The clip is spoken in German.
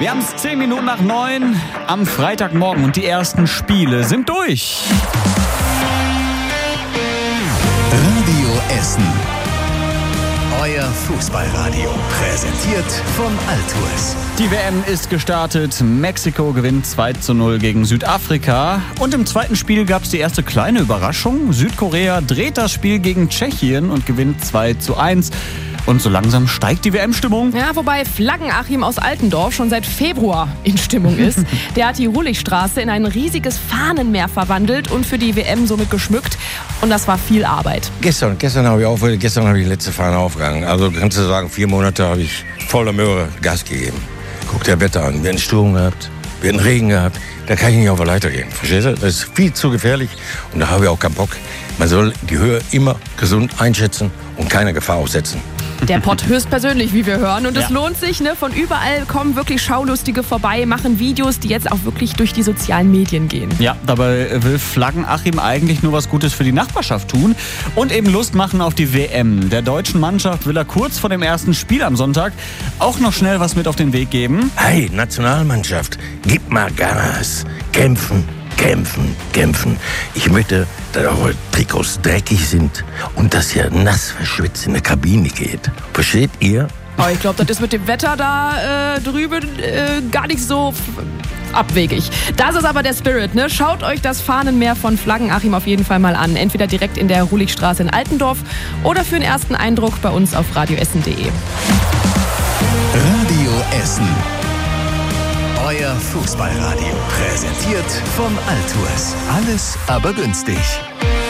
Wir haben es 10 Minuten nach 9 am Freitagmorgen und die ersten Spiele sind durch. Radio Essen. Euer Fußballradio. Präsentiert von Altours. Die WM ist gestartet. Mexiko gewinnt 2:0 gegen Südafrika. Und im zweiten Spiel gab es die erste kleine Überraschung. Südkorea dreht das Spiel gegen Tschechien und gewinnt 2:1. Und so langsam steigt die WM-Stimmung. Ja, wobei Flaggen-Achim aus Altendorf schon seit Februar in Stimmung ist. Der hat die Ruhligstraße in ein riesiges Fahnenmeer verwandelt und für die WM somit geschmückt. Und das war viel Arbeit. Gestern habe ich die letzte Fahne aufgehangen. Also kannst du sagen, 4 Monate habe ich voller Möhre Gas gegeben. Guck dir Wetter an. Wir hatten Sturm gehabt, wir hatten Regen gehabt. Da kann ich nicht auf der Leiter gehen. Verstehst du? Das ist viel zu gefährlich und da habe ich auch keinen Bock. Man soll die Höhe immer gesund einschätzen und keine Gefahr aussetzen. Der Pott höchstpersönlich, wie wir hören. Und es lohnt sich, ne? Von überall kommen wirklich Schaulustige vorbei, machen Videos, die jetzt auch wirklich durch die sozialen Medien gehen. Ja, dabei will Flaggen-Achim eigentlich nur was Gutes für die Nachbarschaft tun und eben Lust machen auf die WM. Der deutschen Mannschaft will er kurz vor dem ersten Spiel am Sonntag auch noch schnell was mit auf den Weg geben. Hey, Nationalmannschaft, gib mal Gas. Kämpfen, kämpfen, kämpfen. Ich möchte, dass eure Trikots dreckig sind und dass ihr nass verschwitzt in der Kabine geht. Versteht ihr? Aber ich glaube, das ist mit dem Wetter da drüben gar nicht so abwegig. Das ist aber der Spirit, ne? Schaut euch das Fahnenmeer von Flaggen-Achim auf jeden Fall mal an. Entweder direkt in der Ruhligstraße in Altendorf oder für den ersten Eindruck bei uns auf radioessen.de. Radio Essen. Euer Fußballradio. Präsentiert von Altours. Alles aber günstig.